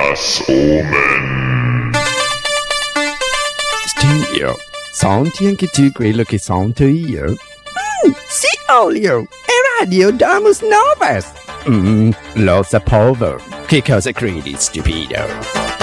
Das Omen. Stigno, senti anche tu quello che sento io? Sì, Olio, è Radio Domus Novas. Lo sapevo. Che cosa credi, stupido?